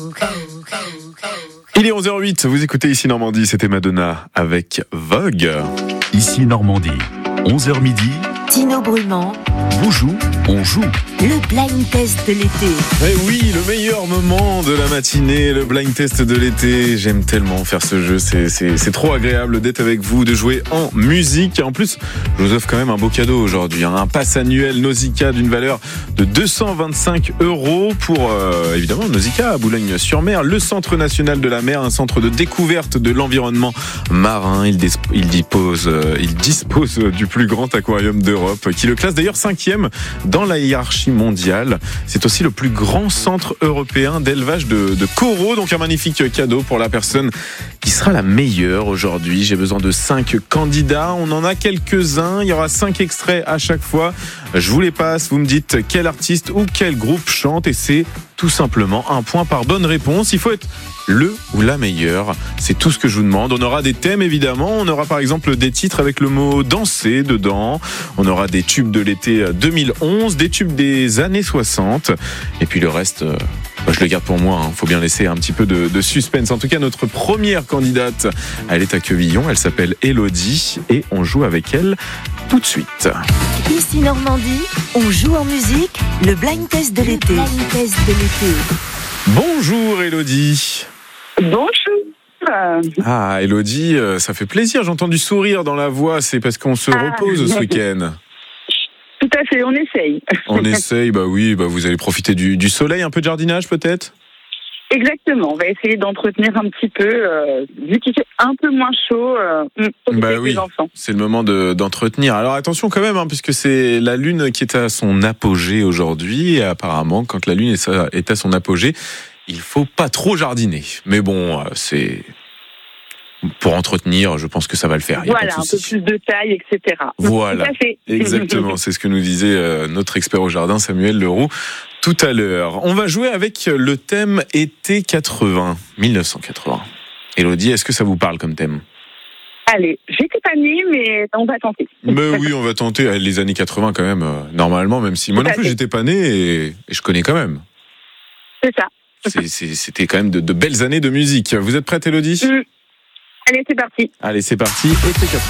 Il est 11h08, vous écoutez Ici Normandie, c'était Madonna avec Vogue. Ici Normandie, 11h midi. Tino Brumand. Bonjour, on joue. Le blind test de l'été. Eh oui, le meilleur moment de la matinée, le blind test de l'été. J'aime tellement faire ce jeu, c'est trop agréable d'être avec vous, de jouer en musique. En plus, je vous offre quand même un beau cadeau aujourd'hui, un pass annuel Nausicaa d'une valeur de 225 € pour, évidemment, Nausicaa à Boulogne-sur-Mer, le Centre national de la mer, un centre de découverte de l'environnement marin. Il dispose du plus grand aquarium d'Europe, qui le classe d'ailleurs 5e dans la hiérarchie mondiale. C'est aussi le plus grand centre européen d'élevage de coraux, donc un magnifique cadeau pour la personne qui sera la meilleure aujourd'hui. J'ai besoin de 5 candidats, on en a quelques-uns, il y aura 5 extraits à chaque fois. Je vous les passe, vous me dites quel artiste ou quel groupe chante et c'est tout simplement un point par bonne réponse. Il faut être le ou la meilleure, c'est tout ce que je vous demande. On aura des thèmes évidemment, on aura par exemple des titres avec le mot danser dedans, on aura des tubes de l'été 2011, des tubes des années 60 et puis le reste, je le garde pour moi, faut bien laisser un petit peu de suspense. En tout cas, notre première candidate, elle est à Quevillon, elle s'appelle Elodie et on joue avec elle tout de suite. Ici Normandie, on joue en musique, le blind test de l'été. Blind test de l'été. Bonjour Elodie. Bonjour. Ah Elodie, ça fait plaisir, j'entends du sourire dans la voix, c'est parce qu'on se repose ce week-end. Tout à fait, on essaye. On essaye, bah oui, vous allez profiter du soleil, un peu de jardinage peut-être ? Exactement, on va essayer d'entretenir un petit peu, vu qu'il fait un peu moins chaud, pour les enfants. C'est le moment d'entretenir. Alors attention quand même, puisque c'est la Lune qui est à son apogée aujourd'hui, et apparemment, quand la Lune est à son apogée, il faut pas trop jardiner. Mais bon, c'est... Pour entretenir, je pense que ça va le faire. Voilà, un peu plus de taille, etc. Voilà, tout à fait. Exactement, c'est ce que nous disait notre expert au jardin, Samuel Leroux, tout à l'heure. On va jouer avec le thème été 1980. Elodie, est-ce que ça vous parle comme thème ? Allez, j'étais pas née, mais on va tenter. Mais oui, on va tenter. Les années 80 quand même, normalement, même si moi non plus j'étais pas né et je connais quand même. C'est ça. C'était quand même de belles années de musique. Vous êtes prête, Elodie ? Allez, c'est parti. Allez, c'est parti. Été 80.